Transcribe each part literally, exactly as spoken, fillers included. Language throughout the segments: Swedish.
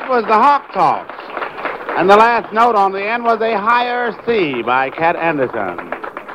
was the Hawk Toss. And the last note on the end was a higher C by Cat Anderson.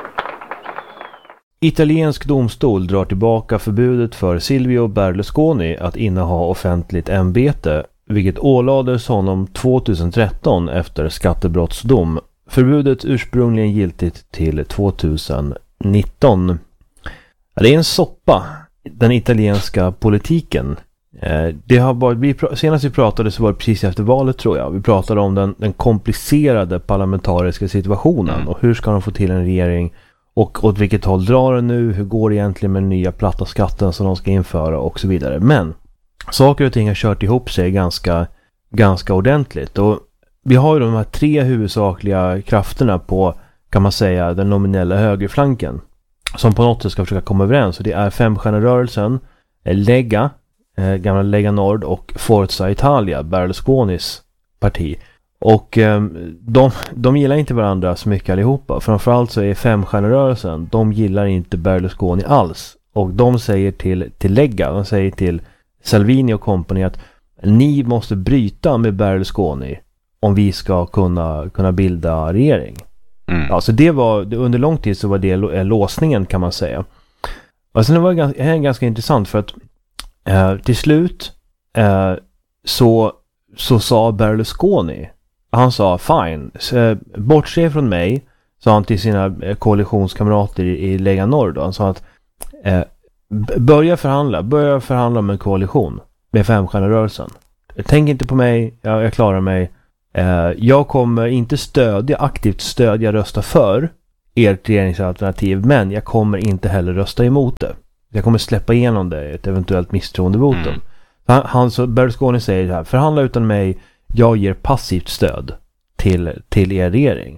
Italiensk domstol drar tillbaka förbudet för Silvio Berlusconi att inneha offentligt ämbete, vilket ålades honom tjugohundratretton efter skattebrottsdom. Förbudet ursprungligen giltigt till tjugonitton. Det är en soppa, den italienska politiken. Det har varit, vi, senast vi pratade så var det precis efter valet, tror jag. Vi pratade om den, den komplicerade parlamentariska situationen mm. och hur ska de få till en regering och åt vilket håll drar det nu, hur går det egentligen med den nya platta skatten som de ska införa och så vidare. Men saker och ting har kört ihop sig ganska, ganska ordentligt, och vi har ju de här tre huvudsakliga krafterna på, kan man säga, den nominella högerflanken som på något sätt ska försöka komma överens, och det är Femstjärnerörelsen, Lega, eh, gamla Lega Nord, och Forza Italia, Berlusconis parti. Och eh, de, de gillar inte varandra så mycket allihopa. Framförallt så är Femstjärnerörelsen, de gillar inte Berlusconi alls. Och de säger till, till Lega, de säger till Salvini och company att ni måste bryta med Berlusconi om vi ska kunna, kunna bilda regering. Mm. Ja, så det var, under lång tid så var det låsningen, kan man säga. Och sen var det ganska, ganska intressant för att eh, till slut eh, så, så sa Berlusconi, han sa fine, så, bortse från mig, sa han till sina koalitionskamrater i, i Lega Nord. Han sa att eh, börja förhandla, börja förhandla om en koalition med Femstjärnerörelsen. Tänk inte på mig, jag, jag klarar mig. Eh, jag kommer inte stödja, aktivt stödja, rösta för ert regeringsalternativ, men jag kommer inte heller rösta emot det. Jag kommer släppa igenom det, ett eventuellt misstroendevotum. Mm. Han, han så Berlusconi säger så här: förhandla utan mig, jag ger passivt stöd till, till er regering.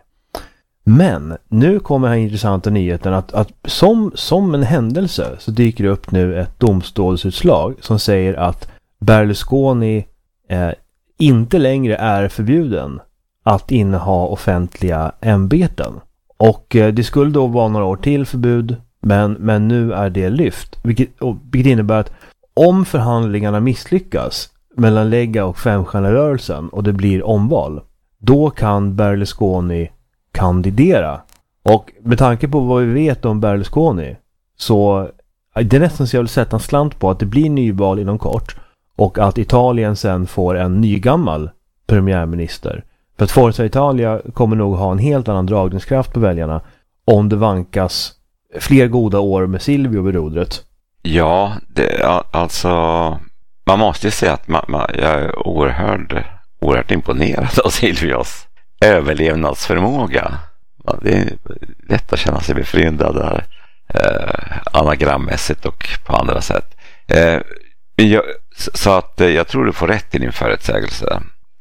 Men nu kommer den intressanta nyheten att, att som, som en händelse så dyker det upp nu ett domstolsutslag som säger att Berlusconi eh, inte längre är förbjuden att inneha offentliga ämbeten. Och eh, det skulle då vara några år till förbud, men, men nu är det lyft. Vilket, och, vilket innebär att om förhandlingarna misslyckas mellan Lega och Femstjärnerörelsen och det blir omval, då kan Berlusconi kandidera. Och med tanke på vad vi vet om Berlusconi, så det är nästan så jag vill sätta en slant på att det blir nyval inom kort och att Italien sen får en nygammal premiärminister. För att Forza Italia kommer nog ha en helt annan dragningskraft på väljarna om det vankas fler goda år med Silvio vid rodret. Ja, det, alltså man måste ju säga att man, man, jag är oerhört, oerhört imponerad av Silvios överlevnadsförmåga. Det är lätt att känna sig befryndad där, eh, anagrammässigt och på andra sätt. Eh, jag, så att eh, jag tror du får rätt i din förutsägelse.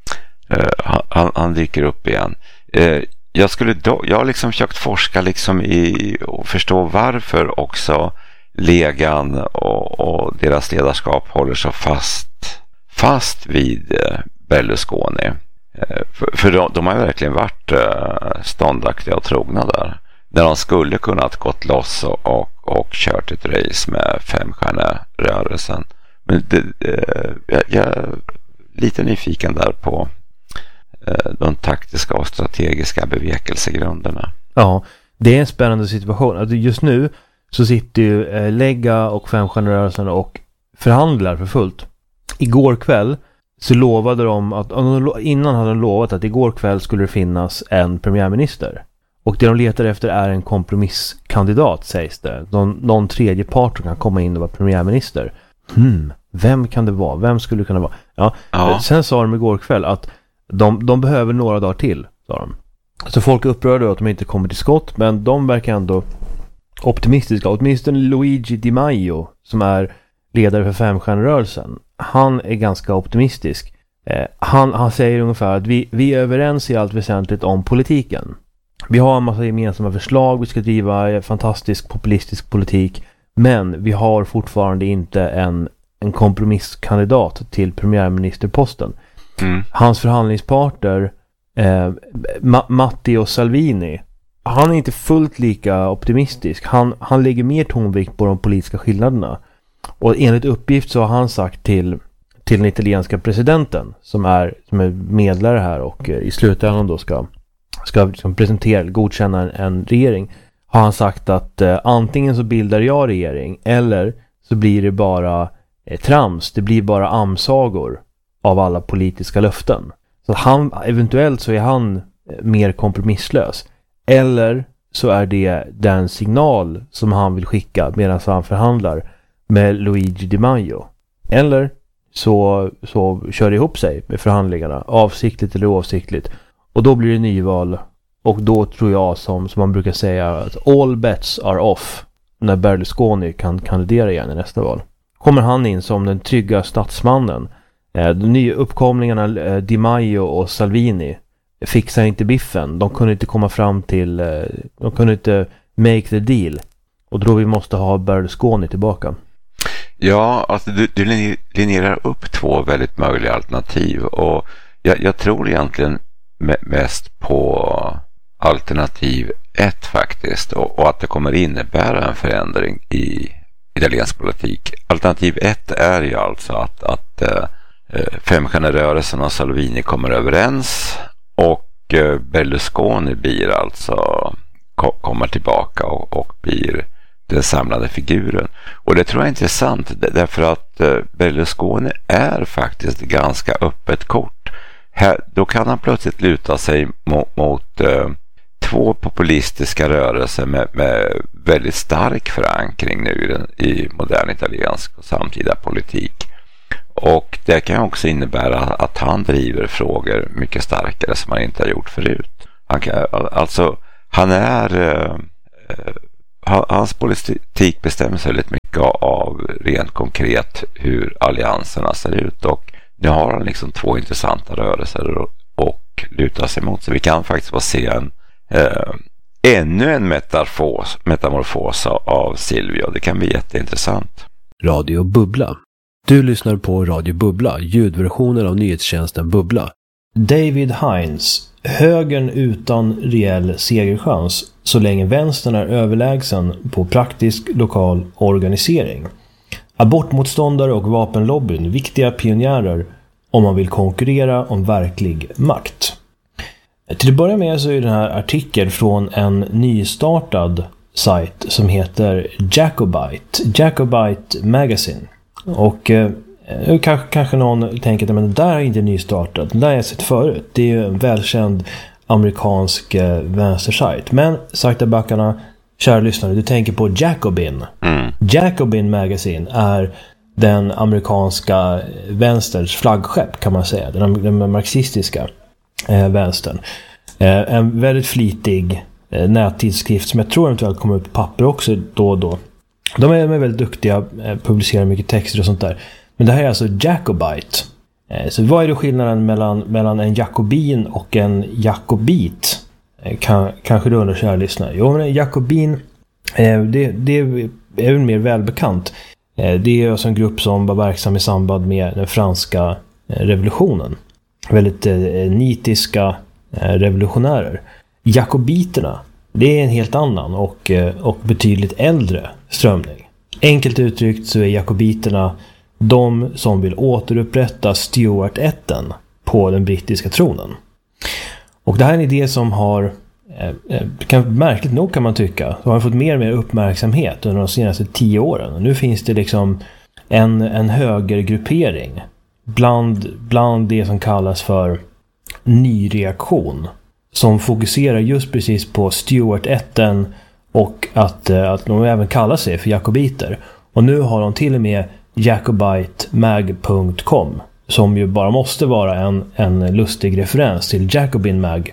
Eh, han, han dyker upp igen. Eh, jag skulle då, jag har liksom försökt forska liksom i och förstå varför också Legan och, och deras ledarskap håller så fast fast vid eh, Berlusconi. Eh, för för de, de har ju verkligen varit eh, ståndaktiga och trogna där. När de skulle kunnat gått loss och, och, och kört ett race med Femstjärnerörelsen. Men det, eh, jag, jag är lite nyfiken där på eh, de taktiska och strategiska bevekelsegrunderna. Ja, det är en spännande situation. Alltså just nu så sitter ju eh, Lega och Femstjärnerörelsen och förhandlar för fullt. Igår kväll så lovade de att, innan hade de lovat att igår kväll skulle det finnas en premiärminister. Och det de letar efter är en kompromisskandidat, sägs det. Någon, någon tredje part kan komma in och vara premiärminister. Hmm, vem kan det vara? Vem skulle det kunna vara? Ja, ja. Sen sa de igår kväll att de, de behöver några dagar till, sa de. Så folk är upprörda att de inte kommer till skott, men de verkar ändå optimistiska. Åtminstone Luigi Di Maio, som är ledare för Femstjärnerörelsen, han är ganska optimistisk. Eh, han, han säger ungefär att vi, vi är överens i allt väsentligt om politiken. Vi har en massa gemensamma förslag, vi ska driva fantastisk populistisk politik, men vi har fortfarande inte en, en kompromisskandidat till premiärministerposten. Mm. Hans förhandlingspartner eh, Ma- Matteo Salvini, han är inte fullt lika optimistisk. Han, han lägger mer tonvikt på de politiska skillnaderna. Och enligt uppgift så har han sagt till, till den italienska presidenten som är, som är medlare här och i slutändan då ska, ska liksom presentera, godkänna en, en regering, har han sagt att eh, antingen så bildar jag regering eller så blir det bara eh, trams, det blir bara amsagor av alla politiska löften. Så han, eventuellt så är han eh, mer kompromisslös. Eller så är det den signal som han vill skicka medan han förhandlar med Luigi Di Maio. Eller så, så kör det ihop sig med förhandlingarna, avsiktligt eller oavsiktligt. Och då blir det nyval. Och då tror jag, som, som man brukar säga, att all bets are off när Berlusconi kan kandidera igen i nästa val. Kommer han in som den trygga statsmannen. Eh, de nya uppkomlingarna eh, Di Maio och Salvini fixar inte biffen. De kunde inte komma fram till, eh, de kunde inte make the deal. Och då vi måste ha Berlusconi tillbaka. Ja, alltså du, du linjerar upp två väldigt möjliga alternativ. Och jag, jag tror egentligen mest på alternativ ett faktiskt, och, och att det kommer innebära en förändring i italiensk politik. Alternativ ett är ju alltså att, att eh, femstjärnerörelsen och Salvini kommer överens och eh, Berlusconi blir alltså ko, kommer tillbaka och, och blir den samlade figuren. Och det tror jag är intressant därför att eh, Berlusconi är faktiskt ganska öppet kort. Här, då kan han plötsligt luta sig mot, mot eh, två populistiska rörelser med, med väldigt stark förankring nu i, den, i modern italiensk och samtida politik. Och det kan också innebära att han driver frågor mycket starkare som han inte har gjort förut. Han kan, alltså, han är... Eh, hans politik bestäms väldigt mycket av rent konkret hur allianserna ser ut, och nu har han liksom två intressanta rörelser och, och luta sig mot. Så vi kan faktiskt få se en eh, ännu en metamorfos, metamorfos av Silvio. Det kan bli jätteintressant. Radio Bubbla. Du lyssnar på Radio Bubbla, ljudversionen av nyhetstjänsten Bubbla. David Hines. Högern utan reell segerchans så länge vänstern är överlägsen på praktisk lokal organisering. Abortmotståndare och vapenlobbyn, viktiga pionjärer om man vill konkurrera om verklig makt. Till att börja med så är den här artikeln från en nystartad sajt som heter Jacobite, Jacobite Magazine. Och eh, kanske, kanske någon tänker att det där är inte nystartat, det där har jag sett förut. Det är ju en välkänd amerikansk eh, vänstersajt. Men sakta backarna, kära lyssnare, du tänker på Jacobin. Mm. Jacobin Magazine är den amerikanska vänsterns flaggskepp kan man säga. Den, den marxistiska eh, vänstern. Eh, en väldigt flitig eh, nättidskrift som jag tror eventuellt kommer ut på papper också då och då. De är, de är väldigt duktiga, eh, publicerar mycket texter och sånt där. Men det här är alltså Jacobite. Eh, så vad är det skillnaden mellan, mellan en jakobin och en jakobit? Eh, kan, kanske du undrar, kära lyssnare. Jo, men en jakobin, eh, det, det är väl mer välbekant. Eh, det är alltså en grupp som var verksam i samband med den franska eh, revolutionen. Väldigt eh, nitiska eh, revolutionärer. Jakobiterna, det är en helt annan och, eh, och betydligt äldre strömning. Enkelt uttryckt så är jakobiterna de som vill återupprätta Stuart-ätten på den brittiska tronen. Och det här är en idé som har, eh, kan, märkligt nog kan man tycka, har fått mer och mer uppmärksamhet under de senaste tio åren. Och nu finns det liksom en, en högergruppering bland, bland det som kallas för nyreaktion, som fokuserar just precis på Stuart-ätten och att, att de även kallar sig för jakobiter. Och nu har de till och med jacobite mag punkt com, som ju bara måste vara en, en lustig referens till Jacobin Mag.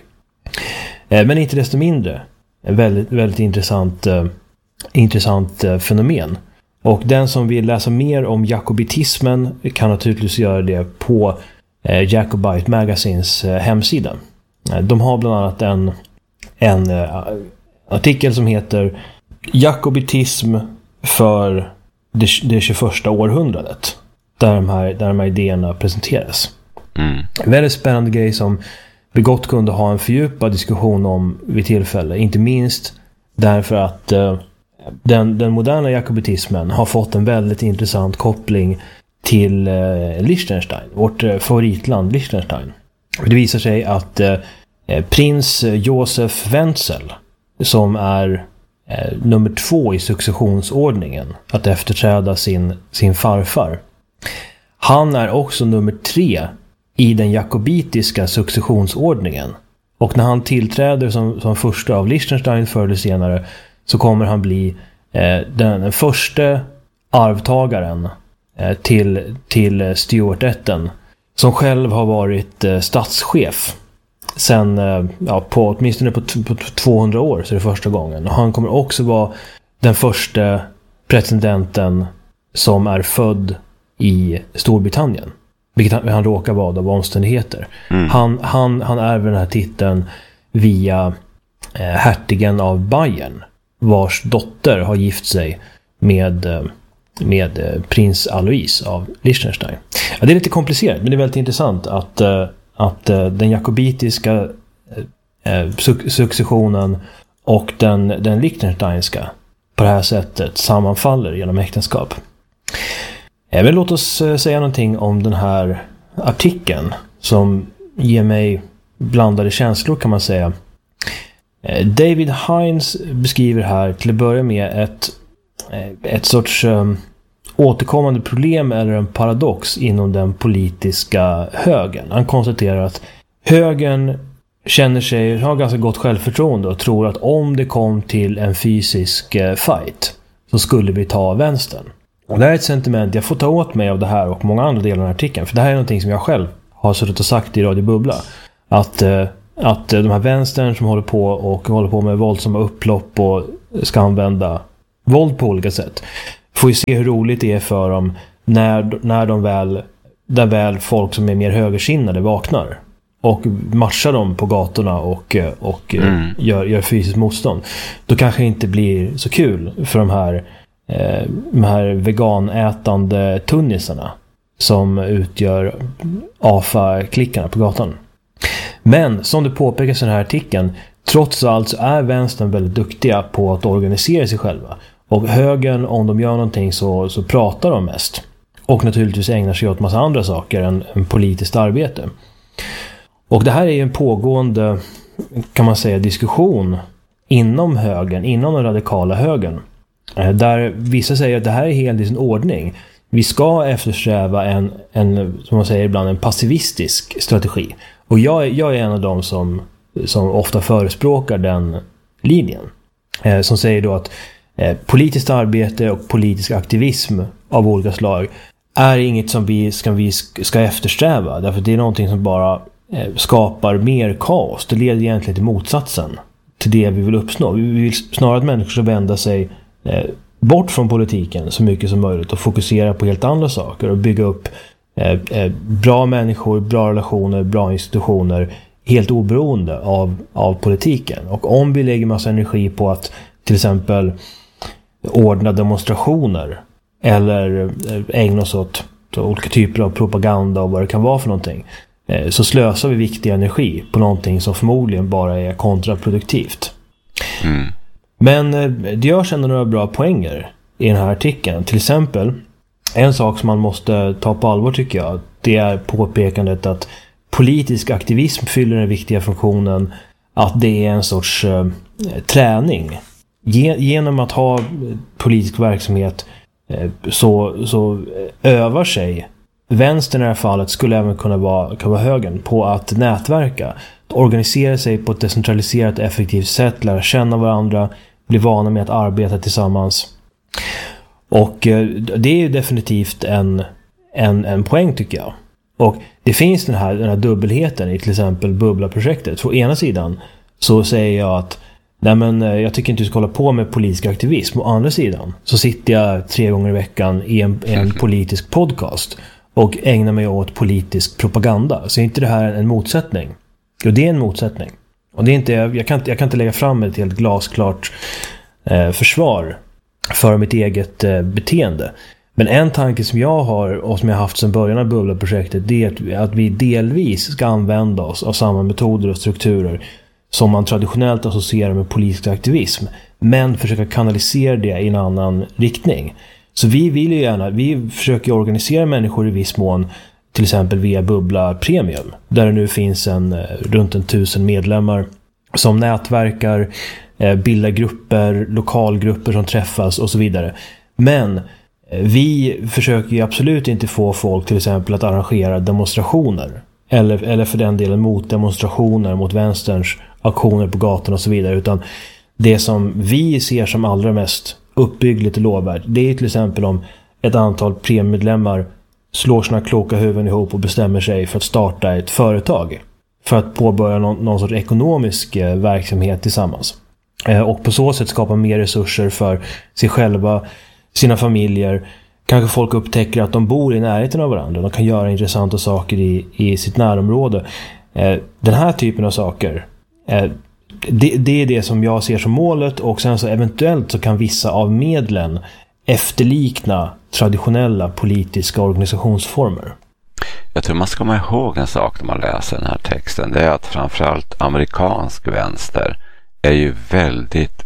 Eh, men inte desto mindre en väldigt, väldigt intressant, eh, intressant eh, fenomen. Och den som vill läsa mer om jakobitismen kan naturligtvis göra det på eh, Jacobite Magazines eh, hemsida. Eh, de har bland annat en, en eh, artikel som heter Jakobitism för det, det tjugoförsta århundradet, där de här, där de här idéerna presenteras. Mm. En väldigt spännande grej som vi gott kunde ha en fördjupad diskussion om vid tillfälle. Inte minst därför att eh, den, den moderna jakobitismen har fått en väldigt intressant koppling till eh, Liechtenstein, vårt eh, favoritland Liechtenstein. Det visar sig att eh, prins Josef Wenzel, som är eh, nummer två i successionsordningen att efterträda sin, sin farfar, han är också nummer tre i den jakobitiska successionsordningen. Och när han tillträder som, som första av Liechtenstein förr eller senare, så kommer han bli eh, den, den första arvtagaren eh, till, till Stuartätten, som själv har varit eh, statschef sen, eh, ja, på, åtminstone på, t- på tvåhundra år, så är det första gången. Och han kommer också vara den första presidenten som är född i Storbritannien, vilket han, han råkar vara av omständigheter. Mm. Han, han, han ärver den här titeln via eh, hertigen av Bayern, vars dotter har gift sig med, eh, med eh, prins Alois av Liechtenstein. Ja, det är lite komplicerat, men det är väldigt intressant att, eh, att eh, den jakobitiska eh, su- successionen och den, den Liechtensteinska på det här sättet sammanfaller genom äktenskap. Men låt oss säga någonting om den här artikeln som ger mig blandade känslor, kan man säga. David Hines beskriver här till att börja med ett, ett sorts um, återkommande problem eller en paradox inom den politiska högern. Han konstaterar att högern känner sig, har ganska gott självförtroende och tror att om det kom till en fysisk fight så skulle vi ta vänstern. Och det här är ett sentiment jag får ta åt mig av det här och många andra delar av den här artikeln. För det här är någonting som jag själv har suttit och sagt i Radio Bubbla. Att, eh, att de här vänstern som håller på och håller på med våldsamma upplopp och ska använda våld på olika sätt, får ju se hur roligt det är för dem när, när de väl, där väl folk som är mer högersinnade vaknar och matchar dem på gatorna och, och mm. gör, gör fysiskt motstånd. Då kanske det inte blir så kul för de här Eh, de här veganätande tunnisarna som utgör A F A-klickarna på gatan. Men som det påpekas i den här artikeln, trots allt så är vänstern väldigt duktiga på att organisera sig själva. Och högern, om de gör någonting så, så pratar de mest. Och naturligtvis ägnar sig åt massa andra saker än, än politiskt arbete. Och det här är ju en pågående, kan man säga, diskussion inom högern, inom den radikala högern. Där vissa säger att det här är helt i sin ordning. Vi ska eftersträva en, en, som man säger ibland, en passivistisk strategi. Och jag, jag är en av dem som, som ofta förespråkar den linjen. Eh, som säger då att eh, politiskt arbete och politisk aktivism av olika slag är inget som vi ska, vi ska eftersträva. Därför att det är någonting som bara eh, skapar mer kaos. Det leder egentligen till motsatsen till det vi vill uppnå. Vi vill snarare att människor ska vända sig Eh, bort från politiken så mycket som möjligt och fokusera på helt andra saker och bygga upp eh, eh, bra människor, bra relationer, bra institutioner helt oberoende av, av politiken. Och om vi lägger massa energi på att till exempel ordna demonstrationer eller eh, ägna oss åt olika typer av propaganda och vad det kan vara för någonting, eh, så slösar vi viktig energi på någonting som förmodligen bara är kontraproduktivt. Mm. Men det görs ändå några bra poänger i den här artikeln. Till exempel, en sak som man måste ta på allvar tycker jag, det är påpekandet att politisk aktivism fyller den viktiga funktionen att det är en sorts eh, träning. Genom att ha politisk verksamhet eh, så, så övar sig vänstern i det här fallet, skulle även kunna vara, kan vara högern, på att nätverka, att organisera sig på ett decentraliserat effektivt sätt, lära känna varandra, bli vana med att arbeta tillsammans. Och eh, det är ju definitivt en, en, en poäng tycker jag. Och det finns den här, den här dubbelheten i till exempel Bubbla-projektet. För å ena sidan så säger jag att nej men, jag tycker inte du ska hålla på med politisk aktivism. Å andra sidan så sitter jag tre gånger i veckan i en, en politisk podcast och ägnar mig åt politisk propaganda. Så är inte det här en motsättning? Jo, det är en motsättning. Och det är inte, jag, kan inte, jag kan inte lägga fram ett helt glasklart eh, försvar för mitt eget eh, beteende. Men en tanke som jag har och som jag har haft sedan början av Bubbla-projektet, det är att, att vi delvis ska använda oss av samma metoder och strukturer som man traditionellt associerar med politisk aktivism, men försöka kanalisera det i en annan riktning. Så vi vill ju gärna, vi försöker organisera människor i viss mån, till exempel via Bubbla Premium, där det nu finns en, runt en tusen medlemmar som nätverkar, bildar grupper, lokalgrupper som träffas och så vidare. Men vi försöker ju absolut inte få folk till exempel att arrangera demonstrationer. Eller, eller för den delen mot demonstrationer, mot vänsterns aktioner på gatan och så vidare. Utan det som vi ser som allra mest uppbyggligt och lovvärt, det är till exempel om ett antal premiemedlemmar slår sina kloka huvuden ihop och bestämmer sig för att starta ett företag. För att påbörja någon, någon sorts ekonomisk eh, verksamhet tillsammans. Eh, och på så sätt skapa mer resurser för sig själva, sina familjer. Kanske folk upptäcker att de bor i närheten av varandra. De kan göra intressanta saker i, i sitt närområde. Eh, den här typen av saker, eh, det, det är det som jag ser som målet. Och sen så eventuellt så kan vissa av medlen efterlikna traditionella politiska organisationsformer. Jag tror man ska komma ihåg en sak när man läser den här texten. Det är att framförallt amerikansk vänster är ju väldigt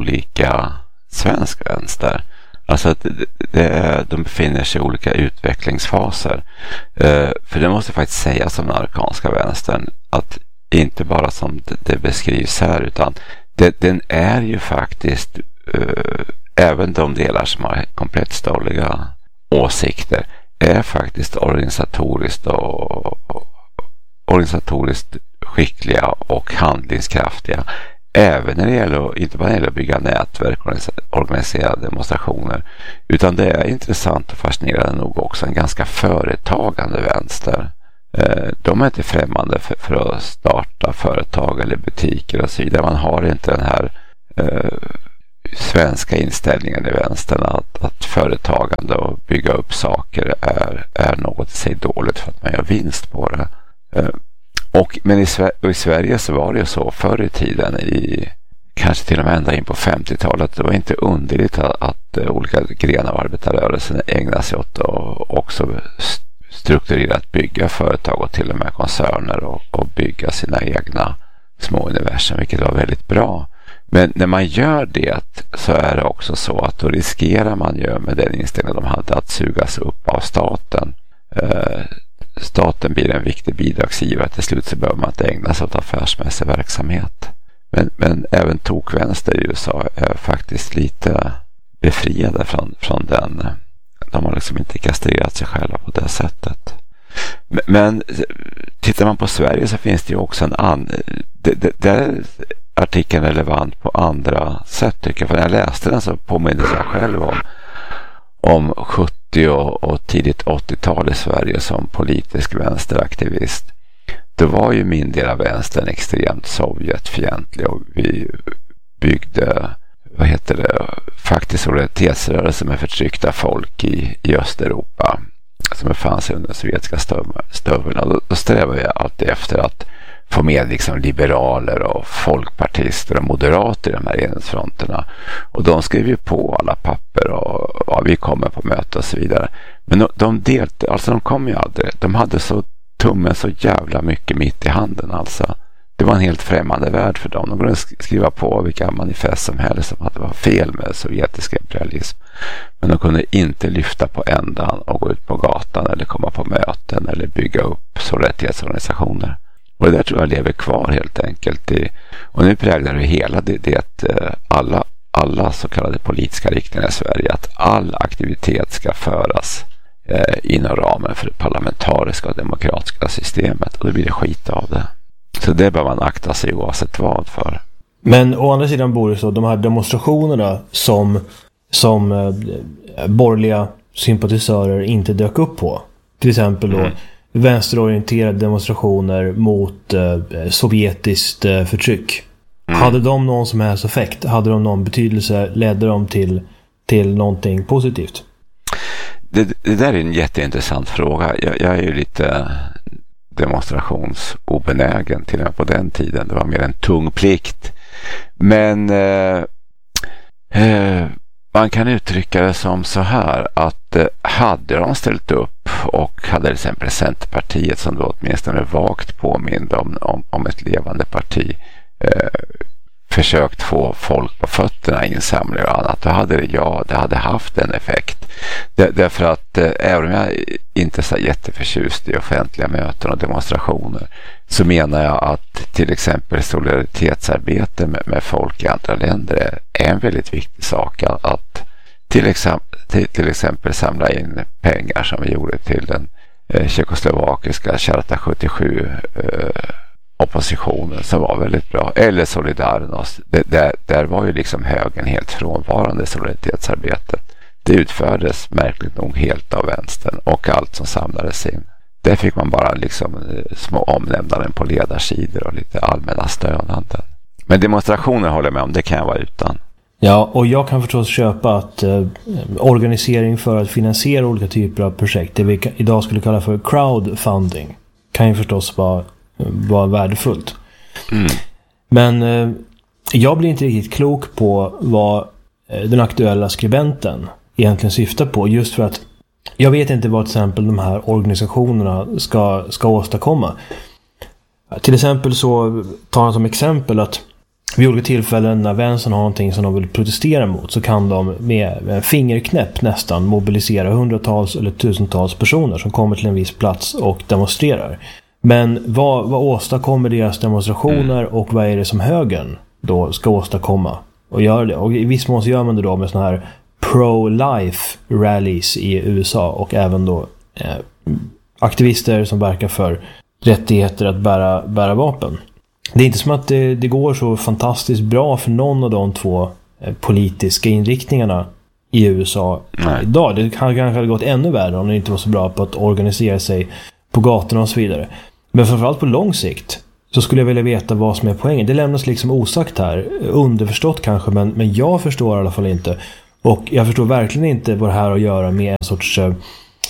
olika svensk vänster. Alltså att det är, de befinner sig i olika utvecklingsfaser. Eh, för det måste faktiskt sägas om den amerikanska vänstern att inte bara som det, det beskrivs här, utan det, den är ju faktiskt eh, även de delar som har komplett stolliga åsikter är faktiskt organisatoriskt och, och organisatoriskt skickliga och handlingskraftiga. Även när det gäller, inte bara när det gäller att bygga nätverk och organisera demonstrationer, utan det är intressant och fascinerande nog också en ganska företagande vänster. De är inte främmande för, för att starta företag eller butiker och så vidare. Man har inte den här eh, svenska inställningen i vänstern att, att företagande och bygga upp saker är, är något i sig dåligt för att man gör vinst på det. Eh, Och, men i, i Sverige så var det ju så förr i tiden, i, kanske till och med ända in på femtiotalet, det var inte underligt att, att olika grenar av arbetarrörelsen ägnade sig åt att också strukturerat bygga företag och till och med koncerner och, och bygga sina egna små universum, vilket var väldigt bra. Men när man gör det så är det också så att då riskerar man ju med den inställningen de hade att sugas upp av staten. Eh, Staten blir en viktig bidragsgivare. Till slut så behöver man inte ägna sig åt affärsmässig verksamhet. Men, men även tokvänster i U S A är faktiskt lite befriade från, från den. De har liksom inte kastrerat sig själva på det sättet. Men, men tittar man på Sverige så finns det ju också en annan... Där är artikeln relevant på andra sätt tycker jag. För när jag läste den så påminner jag själv om om sjuttio och tidigt åttiotal i Sverige som politisk vänsteraktivist. Det var ju min del av vänstern extremt Sovjetfientlig och vi byggde, vad heter det, faktiskt solidaritetsrörelse med förtryckta folk i, i Östeuropa som befann sig under sovjetiska stöveln. Då, då strävade jag alltid efter att få med liksom liberaler och folkpartister och moderater i de här enhetsfronterna. Och de skrev ju på alla papper och ja, vi kommer på möte och så vidare. Men de, de delte, alltså de kom ju aldrig. De hade så tummen så jävla mycket mitt i handen alltså. Det var en helt främmande värld för dem. De kunde skriva på vilka manifest som helst om att det var fel med sovjetisk imperialism. Men de kunde inte lyfta på ändan och gå ut på gatan eller komma på möten eller bygga upp solidaritetsorganisationer. Och det där tror jag lever kvar helt enkelt. I, och nu präglar det hela det, det att alla, alla så kallade politiska riktningar i Sverige att all aktivitet ska föras eh, inom ramen för det parlamentariska och demokratiska systemet. Och då blir det skit av det. Så det bör man akta sig oavsett vad för. Men å andra sidan bor det så, de här demonstrationerna som, som eh, borgerliga sympatisörer inte dök upp på. Till exempel då mm. vänsterorienterade demonstrationer mot eh, sovjetiskt eh, förtryck. Mm. Hade de någon som helst effekt? Hade de någon betydelse? Ledde de till, till någonting positivt? Det, det där är en jätteintressant fråga. Jag, jag är ju lite demonstrationsobenägen till och med på den tiden. Det var mer en tung plikt. Men eh, eh, man kan uttrycka det som så här att eh, hade de ställt upp och hade till exempel Centerpartiet som då åtminstone vagt påminner om, om, om ett levande parti eh, försökt få folk på fötterna i insamlingar och annat, då hade det, ja, det hade haft en effekt. Det, därför att eh, även om jag inte är så jätteförtjust i offentliga möten och demonstrationer, så menar jag att till exempel solidaritetsarbete med, med folk i andra länder är, är en väldigt viktig sak. Att, att till, exempel, till, till exempel samla in pengar som vi gjorde till den eh, tjeckoslovakiska Charta sjuttiosju eh, oppositionen, som var väldigt bra. Eller Solidarność. Det, där, där var ju liksom högern helt frånvarande solidaritetsarbetet. Det utfördes märkligt nog helt av vänstern och allt som samlades in. Där fick man bara liksom små omnämnanden på ledarsidor och lite allmänna stönanden. Men demonstrationer håller jag med om, det kan jag vara utan. Ja, och jag kan förstås köpa att eh, organisering för att finansiera olika typer av projekt, det vi idag skulle kalla för crowdfunding, kan ju förstås vara, vara värdefullt. Mm. Men eh, jag blir inte riktigt klok på vad eh, den aktuella skribenten egentligen syftar på, just för att jag vet inte vad till exempel de här organisationerna ska, ska åstadkomma. Till exempel så tar han som exempel att vid olika tillfällen när vänstern har någonting som de vill protestera mot, så kan de med en fingerknäpp nästan mobilisera hundratals eller tusentals personer som kommer till en viss plats och demonstrerar. Men vad, vad åstadkommer deras demonstrationer och vad är det som högern då ska åstadkomma och gör det? Och i viss mån så gör man det då med såna här pro-life rallies i U S A och även då eh, aktivister som verkar för rättigheter att bära, bära vapen. Det är inte som att det, det går så fantastiskt bra för någon av de två eh, politiska inriktningarna i U S A Nej. idag. Det kanske hade gått ännu värre om det inte var så bra på att organisera sig på gatorna och så vidare. Men framförallt på lång sikt så skulle jag vilja veta vad som är poängen. Det lämnas liksom osagt här, underförstått kanske, men, men jag förstår i alla fall inte. Och jag förstår verkligen inte vad det här har att göra med en sorts eh,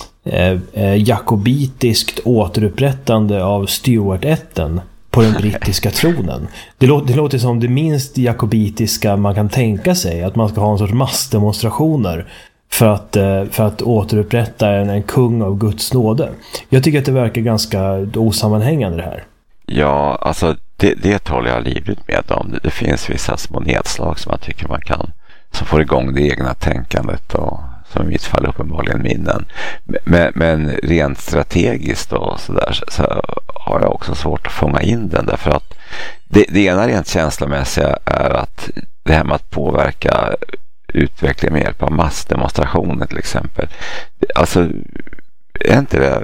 eh, jakobitiskt återupprättande av Stuart-ätten på den brittiska tronen. Det låter, det låter som det minst jakobitiska man kan tänka sig, att man ska ha en sorts massdemonstrationer för att, eh, för att återupprätta en, en kung av Guds nåde. Jag tycker att det verkar ganska osammanhängande det här. Ja, alltså det, det håller jag livligt med om. Det, det finns vissa små nedslag som jag tycker man kan, som får igång det egna tänkandet och som i mitt fall uppenbarligen minnen. Men, men rent strategiskt och så där, så har jag också svårt att fånga in den, därför att det, det ena rent känslomässiga är att det här med att påverka utvecklingen med hjälp av massdemonstrationer till exempel. Alltså, är inte det...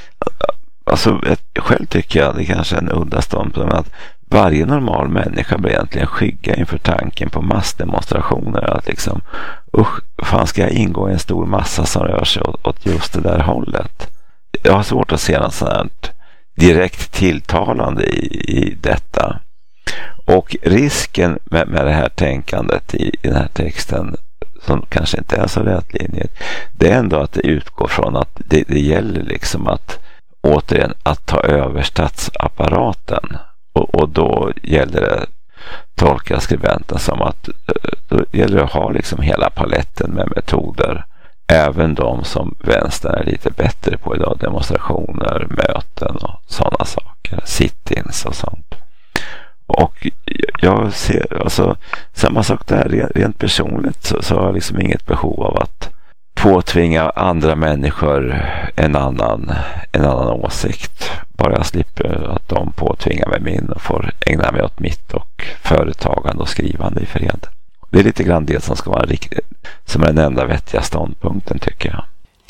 Alltså, själv tycker jag det kanske är en udda ståndpunkt att varje normal människa blir egentligen skygga inför tanken på massdemonstrationer. Att liksom, usch, fan ska jag ingå i en stor massa som rör sig åt, åt just det där hållet? Jag har svårt att se något sånt här direkt tilltalande i, i detta. Och risken med, med det här tänkandet i, i den här texten, som kanske inte är så rätlinjigt, det är ändå att det utgår från att det, det gäller liksom att återigen att ta över statsapparaten. Och, och då gäller det, tolka skribenten som att då gäller det att ha liksom hela paletten med metoder, även de som vänstern är lite bättre på idag, demonstrationer, möten och sådana saker, sit-ins och sånt. Och jag ser alltså samma sak där, rent personligt så, så har jag liksom inget behov av att påtvinga andra människor en annan, en annan åsikt. Bara jag slipper att de påtvingar mig min och får ägna mig åt mitt och företagande och skrivande i fred. Det är lite grann det som ska vara riktigt, som är den enda vettiga ståndpunkten, tycker jag.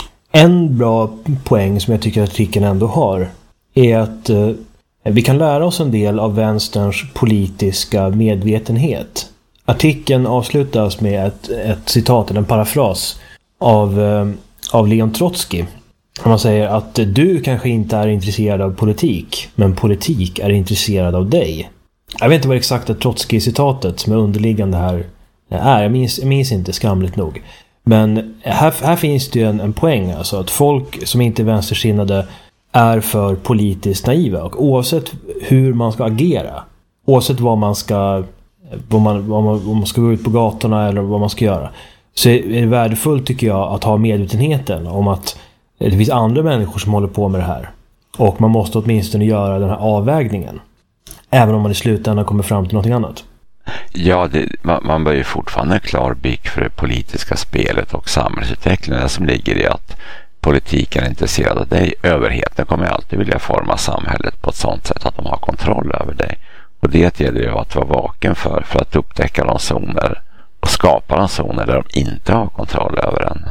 En bra poäng som jag tycker att artikeln ändå har är att eh, vi kan lära oss en del av vänsterns politiska medvetenhet. Artikeln avslutas med ett, ett citat eller en parafras av, eh, av Leon Trotsky. Man säger att du kanske inte är intresserad av politik, men politik är intresserad av dig. Jag vet inte vad exakt det Trotsky-citatet som är underliggande här är. Jag minns, jag minns inte, skamligt nog. Men här, här finns det ju en, en poäng. Alltså att folk som inte är vänstersinnade är för politiskt naiva. Och oavsett hur man ska agera, oavsett vad man ska, vad man, vad man, vad man ska gå ut på gatorna eller vad man ska göra, så är det värdefullt, tycker jag, att ha medvetenheten om att det finns andra människor som håller på med det här. Och man måste åtminstone göra den här avvägningen, även om man i slutändan kommer fram till något annat. Ja, det, man, man bör ju fortfarande klar blick för det politiska spelet och samhällsutvecklingen som ligger i att politiken är intresserad av dig. Överheten kommer alltid vilja forma samhället på ett sådant sätt att de har kontroll över dig. Och det gäller ju att vara vaken för, för att upptäcka de zoner och skapa de zoner där de inte har kontroll över en.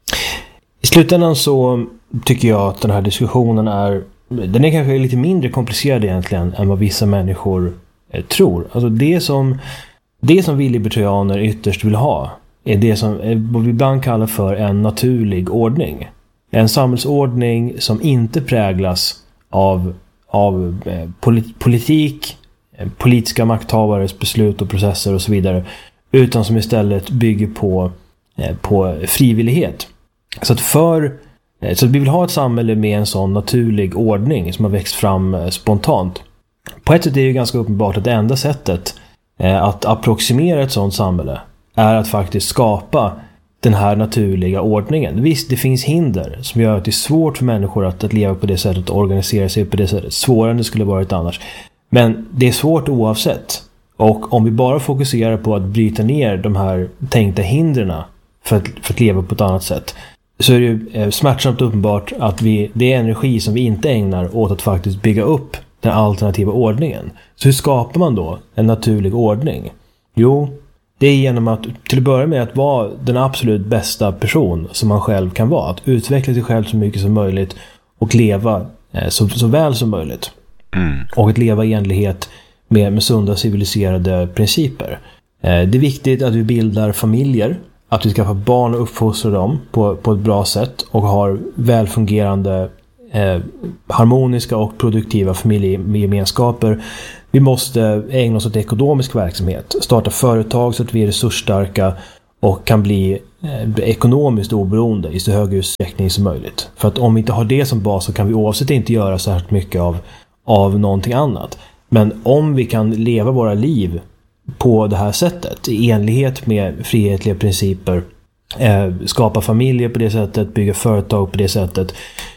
I slutändan så tycker jag att den här diskussionen är, den är kanske lite mindre komplicerad egentligen än vad vissa människor eh, tror. Alltså det som, det som vi libertarianer ytterst vill ha är det som är vad vi ibland kallar för en naturlig ordning. En samhällsordning som inte präglas av, av eh, polit, politik, eh, politiska makthavares beslut och processer och så vidare, utan som istället bygger på, eh, på frivillighet. Så att, för, eh, så att vi vill ha ett samhälle med en sån naturlig ordning som har växt fram eh, spontant. På ett sätt är det ju ganska uppenbart att det enda sättet eh, att approximera ett sånt samhälle är att faktiskt skapa den här naturliga ordningen. Visst, det finns hinder som gör att det är svårt för människor att, att leva på det sättet och organisera sig på det sättet. Svårare än det skulle varit annars. Men det är svårt oavsett. Och om vi bara fokuserar på att bryta ner de här tänkta hindren för att, för att leva på ett annat sätt, så är det ju smärtsamt uppenbart att vi, det är energi som vi inte ägnar åt att faktiskt bygga upp den alternativa ordningen. Så hur skapar man då en naturlig ordning? Jo, det är genom att till att börja med att vara den absolut bästa person som man själv kan vara. Att utveckla sig själv så mycket som möjligt och leva eh, så, så väl som möjligt. Mm. Och att leva i enlighet med, med sunda civiliserade principer. Eh, det är viktigt att vi bildar familjer. Att vi skaffar barn och uppfostrar dem på, på ett bra sätt. Och har välfungerande, eh, harmoniska och produktiva familjegemenskaper. Vi måste ägna oss åt ekonomisk verksamhet. Starta företag så att vi är resursstarka och kan bli eh, ekonomiskt oberoende i så hög utsträckning som möjligt. För att om vi inte har det som bas så kan vi oavsett inte göra särskilt mycket av, av någonting annat. Men om vi kan leva våra liv på det här sättet, i enlighet med frihetliga principer, eh, skapa familjer på det sättet, bygga företag på det sättet,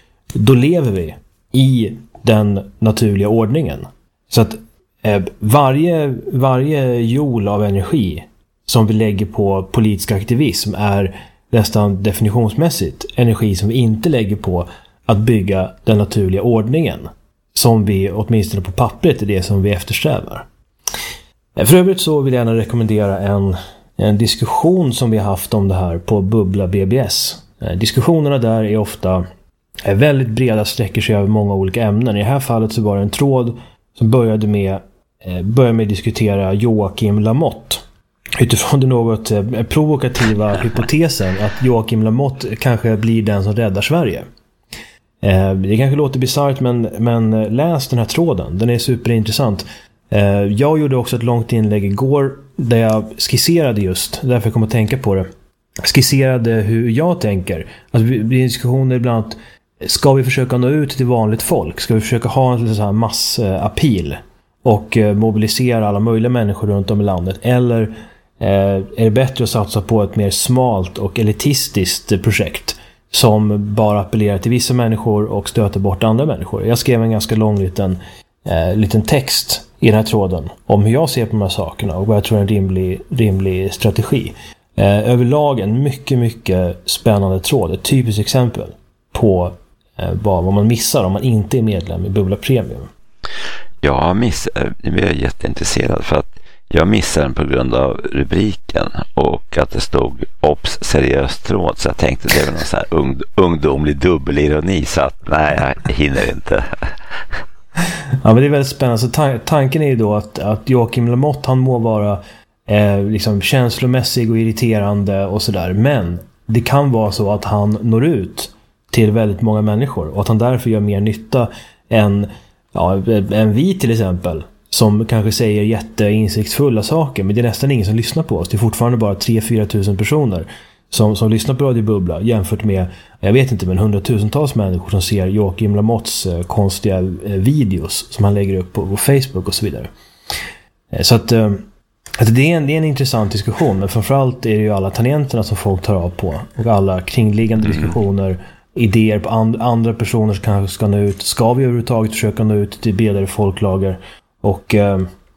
då lever vi i den naturliga ordningen. Så att eh, varje, varje joule av energi som vi lägger på politisk aktivism är nästan definitionsmässigt energi som vi inte lägger på att bygga den naturliga ordningen, som vi åtminstone på pappret är det som vi eftersträvar. För övrigt så vill jag gärna rekommendera en, en diskussion som vi har haft om det här på Bubbla B B S. Diskussionerna där är ofta är väldigt breda, sträcker sig över många olika ämnen. I det här fallet så var det en tråd som började med, eh, började med att diskutera Joakim Lamotte. Utifrån den något eh, provokativa hypotesen att Joakim Lamotte kanske blir den som räddar Sverige. Eh, det kanske låter bisarrt, men, men läs den här tråden. Den är superintressant. Eh, jag gjorde också ett långt inlägg igår där jag skisserade just, därför jag kommer att tänka på det, skisserade hur jag tänker. Alltså, det blir diskussioner ibland. Ska vi försöka nå ut till vanligt folk? Ska vi försöka ha en sån här massappeal och eh, mobilisera alla möjliga människor runt om i landet? Eller eh, är det bättre att satsa på ett mer smalt och elitistiskt projekt som bara appellerar till vissa människor och stöter bort andra människor? Jag skrev en ganska lång liten, eh, liten text i den här tråden om hur jag ser på de här sakerna och vad jag tror är en rimlig, rimlig strategi. Eh, överlag en mycket, mycket spännande tråd. Ett typiskt exempel på vad man missar om man inte är medlem i Bubbla Premium. Jag missar, jag är jätteintresserad för att jag missar den på grund av rubriken och att det stod Ops seriös tråd, så jag tänkte det är väl någon sån här ung, ungdomlig dubbelironi, så att nej, jag hinner inte. Ja, men det är väldigt spännande. Så tan- tanken är ju då att, att Joakim Lamotte, han må vara eh, liksom känslomässig och irriterande och sådär, men det kan vara så att han når ut till väldigt många människor och att han därför gör mer nytta än, ja, än vi till exempel, som kanske säger jätteinsiktsfulla saker, men det är nästan ingen som lyssnar på oss. Det är fortfarande bara tre till fyra tusen personer som, som lyssnar på Radio Bubbla, jämfört med, jag vet inte, men hundratusentals människor som ser Joakim Lamottes eh, konstiga eh, videos som han lägger upp på, på Facebook och så vidare. Eh, så att, eh, att det, är en, det är en intressant diskussion, men framförallt är det ju alla tangenterna som folk tar av på och alla kringliggande mm. diskussioner, idéer på and, andra personer som kanske ska nå ut. Ska vi överhuvudtaget försöka nå ut till bredare folklager? Och eh,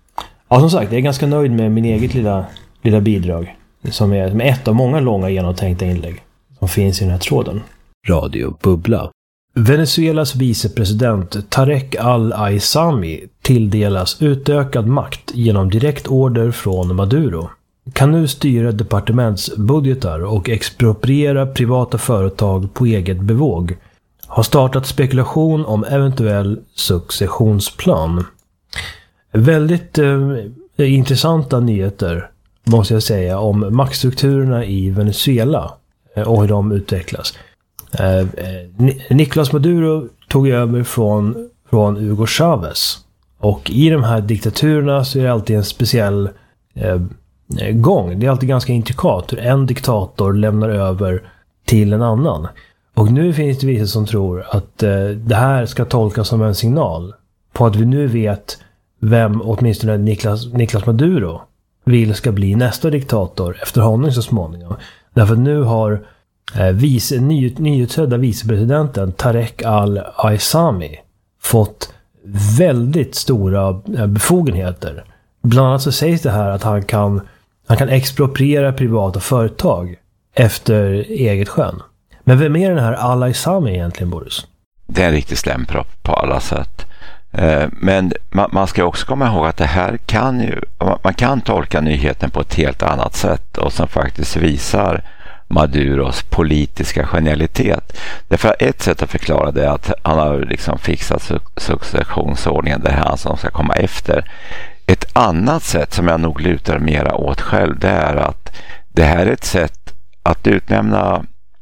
Ja, som sagt, jag är ganska nöjd med min eget lilla, lilla bidrag. Som är med ett av många långa genomtänkta inlägg som finns i den här tråden. Radio Bubbla. Venezuelas vicepresident Tarek al-Aissami tilldelas utökad makt genom direkt order från Maduro. Kan nu styra departementsbudgetar och expropriera privata företag på eget bevåg. Har startat spekulation om eventuell successionsplan. Väldigt eh, intressanta nyheter, måste jag säga, om maktstrukturerna i Venezuela och hur de utvecklas. Eh, Nicolás Maduro tog över från, från Hugo Chávez. Och i de här diktaturerna så är det alltid en speciell eh, gång. Det är alltid ganska intrikat hur en diktator lämnar över till en annan. Och nu finns det vissa som tror att eh, det här ska tolkas som en signal på att vi nu vet vem åtminstone Nicolás, Nicolás Maduro vill ska bli nästa diktator efter honom så småningom. Därför att nu har eh, vice, ny, nyutsedda vicepresidenten Tarek al-Aissami fått väldigt stora eh, befogenheter. Bland annat så sägs det här att han kan, han kan expropriera privata företag efter eget skön. Men vem är den här al-Aissami egentligen, Boris? Det är en riktig slämpropp på alla sätt. Men man ska också komma ihåg att det här kan ju, man kan tolka nyheten på ett helt annat sätt och som faktiskt visar Maduros politiska genialitet. Därför ett sätt att förklara det är att han har liksom fixat successionsordningen, det är han som ska komma efter. Ett annat sätt som jag nog lutar mera åt själv, det är att det här är ett sätt att utnämna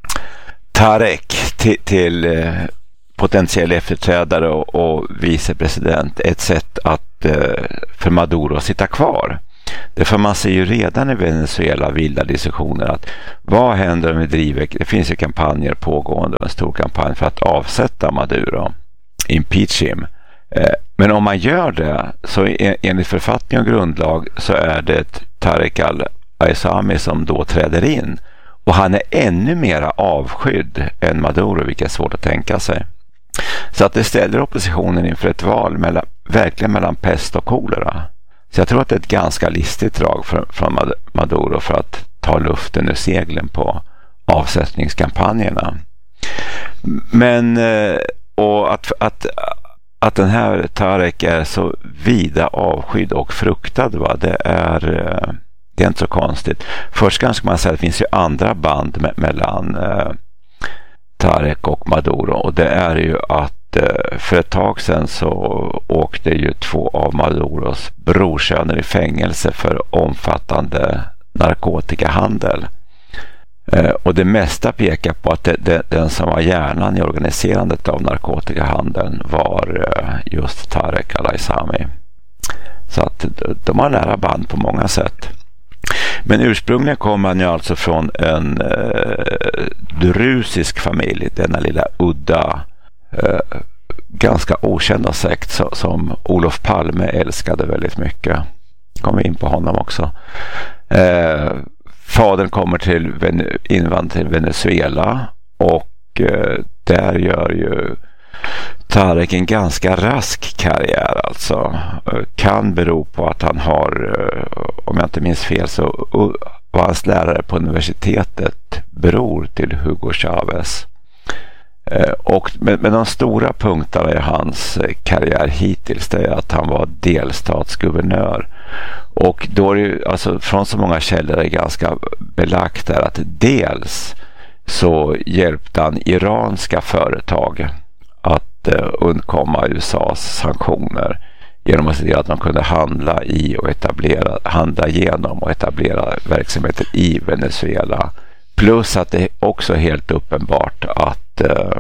Tarek till, till eh, potentiell efterträdare och, och vicepresident, ett sätt att eh, för Maduro att sitta kvar. Därför man ser ju redan i Venezuela vilda diskussioner att vad händer om vi driver, det finns ju kampanjer pågående, en stor kampanj för att avsätta Maduro, impeach him. Eh, men om man gör det så en, enligt författning och grundlag så är det Tarek al-Aissami som då träder in. Och han är ännu mera avskydd än Maduro, vilket är svårt att tänka sig. Så att det ställer oppositionen inför ett val mellan, verkligen mellan pest och kolera. Så jag tror att det är ett ganska listigt drag för, från Maduro för att ta luften ur seglen på avsättningskampanjerna. Men och att, att, att den här Tarek är så vida avskydd och fruktad, va? Det är... Det är inte så konstigt. Först kanske man säger att det finns ju andra band me- mellan eh, Tarek och Maduro. Och det är ju att eh, för ett tag sedan så åkte ju två av Maduros brorsöner i fängelse för omfattande narkotikahandel. Eh, och det mesta pekar på att det, det, den som var hjärnan i organiserandet av narkotikahandeln var eh, just Tarek al-Aissami. Så att de har nära band på många sätt. Men ursprungligen kom han ju alltså från en eh, drusisk familj, denna lilla udda, eh, ganska okända sekt så, som Olof Palme älskade väldigt mycket. Kommer in på honom också. Eh, fadern kommer till Ven- invand till Venezuela och eh, där gör ju Tarek en ganska rask karriär alltså. Kan bero på att han har, om jag inte minns fel, så var hans lärare på universitetet bror till Hugo Chávez. Och med, med de stora punkterna i hans karriär hittills, det är att han var delstatsguvernör. Och då är det ju, alltså från så många källor är det ganska belagt där att dels så hjälpte han iranska företag att uh, undkomma U S A:s sanktioner genom att se till att de kunde handla i och etablera, handla genom och etablera verksamheter i Venezuela. Plus att det också är helt uppenbart att uh,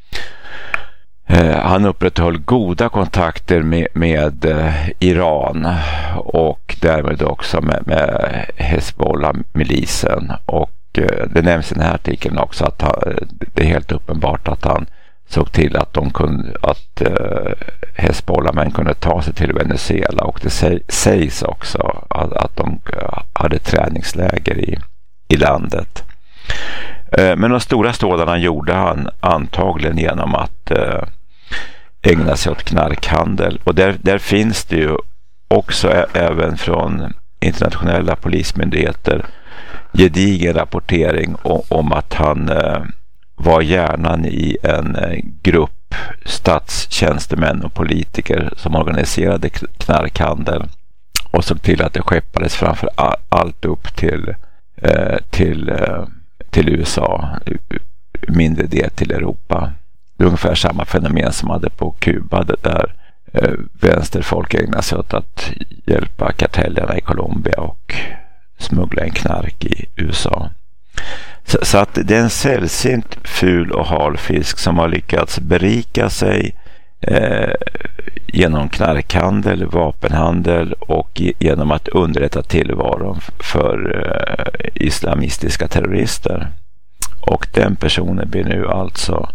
uh, han upprätthöll goda kontakter med, med uh, Iran och därmed också med, med Hezbollah-milisen. Och uh, det nämns i den här artikeln också att han, det är helt uppenbart att han såg till att de kunde, att uh, Hezbollah-män kunde ta sig till Venezuela, och det sä, sägs också att, att de uh, hade träningsläger i, i landet. Uh, men de stora stålarna gjorde han antagligen genom att uh, ägna sig åt knarkhandel, och där, där finns det ju också ä- även från internationella polismyndigheter gedigen rapportering om, om att han eh, var hjärnan i en eh, grupp statstjänstemän och politiker som organiserade knarkhandel och såg till att det skeppades framför allt upp till, eh, till, eh, till U S A, mindre del till Europa. Det är ungefär samma fenomen som hade på Kuba, där eh, vänsterfolk ägnar sig åt att hjälpa kartellerna i Colombia och smuggla en knark i U S A. Så, så att det är en sällsynt ful och hal fisk som har lyckats berika sig eh, genom knarkhandel, vapenhandel och genom att underlätta tillvaron för eh, islamistiska terrorister. Och den personen blir nu alltså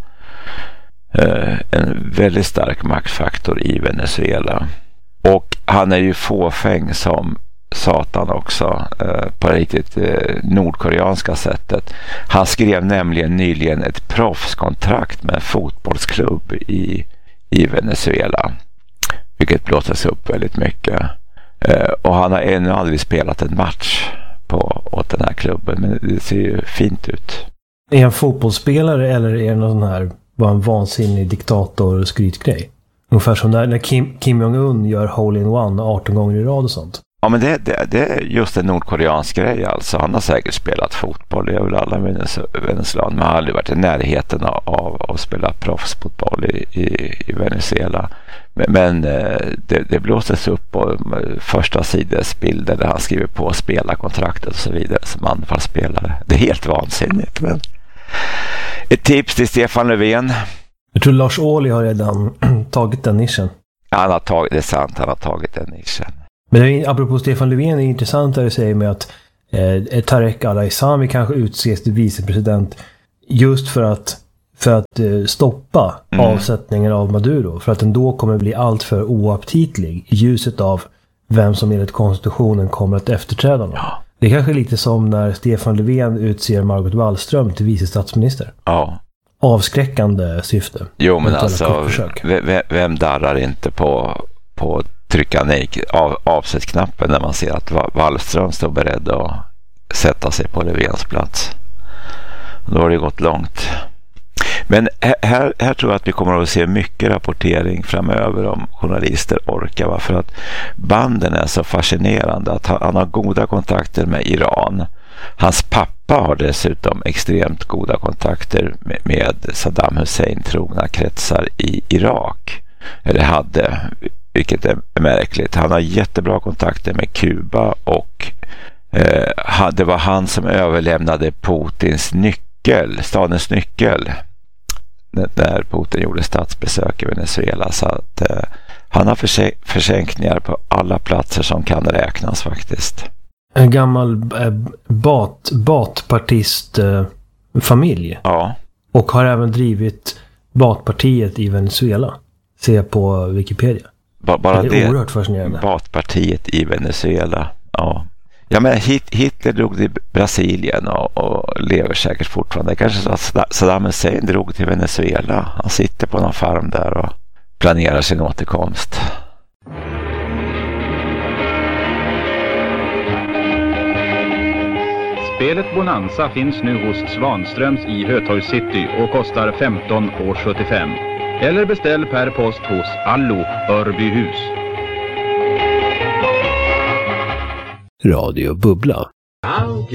eh, en väldigt stark maktfaktor i Venezuela. Och han är ju fåfäng som satan också eh, på det riktigt eh, nordkoreanska sättet. Han skrev nämligen nyligen ett proffskontrakt med en fotbollsklubb i, i Venezuela, vilket blåses upp väldigt mycket. Eh, och han har ännu aldrig spelat en match på, åt den här klubben, men det ser ju fint ut. Är han fotbollsspelare eller är det någon sån här bara en vansinnig diktator och skrytgrej? Ungefär som när, när Kim, Kim Jong-Un gör hole-in-one arton gånger i rad och sånt. Ja, men det, det, det är just en nordkoreansk grej alltså. Han har säkert spelat fotboll, det är väl alla Venezuela, men han har aldrig varit i närheten av, av att spela proffsfotboll i, i, i Venezuela. Men, men det, det blåses upp på första sidans bilder där han skriver på spelarkontraktet och så vidare som anfallsspelare. Det är helt vansinnigt. Men ett tips till Stefan Löfven. Jag tror Lars Ohly har redan tagit den nischen. Han har tagit, det är sant, han har tagit den nischen. Men det är, apropå Stefan Löfven, är intressant att det säger med att eh, Tarek al-Aissami kanske utses till vicepresident just för att, för att eh, stoppa mm. avsättningen av Maduro. För att den då kommer bli allt för oaptitlig i ljuset av vem som enligt konstitutionen kommer att efterträda honom. Ja. Det är kanske lite som när Stefan Löfven utser Margot Wallström till vice statsminister. Ja. Avskräckande syfte. Jo, men alltså, vem, vem darrar inte på, på trycka nej, av, avsätt knappen när man ser att Wallström står beredd att sätta sig på Löfvens plats. Då har det gått långt. Men här, här tror jag att vi kommer att se mycket rapportering framöver om journalister orkar. Va? För att banden är så fascinerande. Att han, han har goda kontakter med Iran. Hans pappa har dessutom extremt goda kontakter med, med Saddam Hussein trogna kretsar i Irak. Eller hade, vilket är märkligt. Han har jättebra kontakter med Kuba och eh, det var han som överlämnade Putins nyckel, stadens nyckel, när Putin gjorde statsbesök i Venezuela. Så att eh, han har försä- försänkningar på alla platser som kan räknas faktiskt. En gammal eh, bat, batpartist eh, familj. Ja. Och har även drivit batpartiet i Venezuela. Ser jag på Wikipedia. Ba- bara det är oerhört fascinerande. Batpartiet i Venezuela. Ja. Ja, men Hitler drog till Brasilien och, och lever säkert fortfarande. Kanske så att Saddam Hussein drog till Venezuela. Han sitter på någon farm där och planerar sin återkomst. Spelet Bonanza finns nu hos Svanströms i Hötorgs City och kostar femton sjuttiofem. Eller beställ per post hos Allo Örbyhus. Radio Bubbla.